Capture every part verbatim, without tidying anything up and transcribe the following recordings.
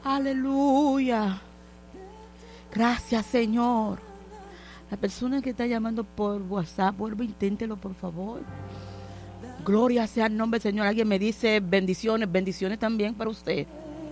Aleluya. Gracias, Señor. La persona que está llamando por WhatsApp, vuelve, inténtelo, por favor. Gloria sea el nombre del Señor. Alguien me dice bendiciones, bendiciones también para usted.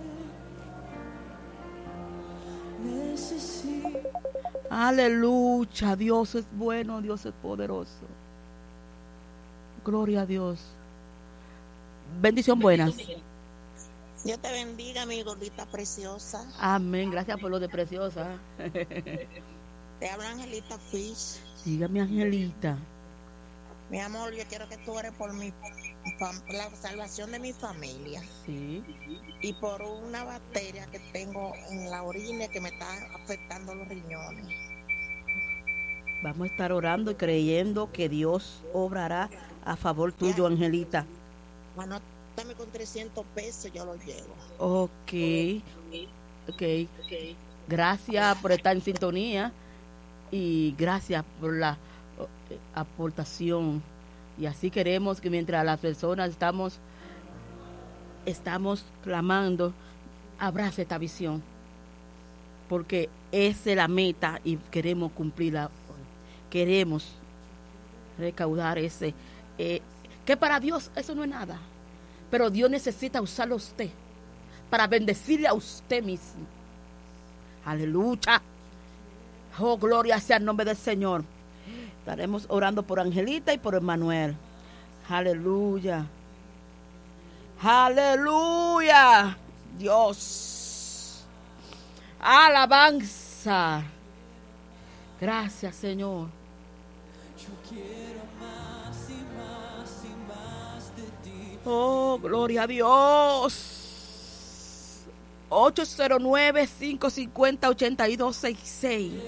Aleluya. Dios es bueno, Dios es poderoso. Gloria a Dios. Bendición buenas. Dios te bendiga, mi gordita preciosa. Amén. Gracias por lo de preciosa. Te habla Angelita Fish. Dígame, Angelita. Mi amor, yo quiero que tú ores por mi, por la salvación de mi familia. Sí. Y por una bacteria que tengo en la orina que me está afectando los riñones. Vamos a estar orando y creyendo que Dios obrará a favor tuyo, ya. Angelita. Bueno, dame con trescientos pesos, yo lo llevo. Ok. Ok. Gracias por estar en sintonía y gracias por la aportación. Y así queremos que mientras las personas estamos estamos clamando, abrace esta visión, porque esa es la meta y queremos cumplirla. Queremos recaudar ese eh, que para Dios eso no es nada, pero Dios necesita usarlo a usted para bendecirle a usted mismo. Aleluya. Oh, gloria sea el nombre del Señor. Estaremos orando por Angelita y por Emmanuel. Aleluya. Aleluya. Dios. Alabanza. Gracias, Señor. Yo quiero más y más y más de ti. Oh, gloria a Dios. ocho cero nueve, cinco cinco cero, ocho dos seis seis.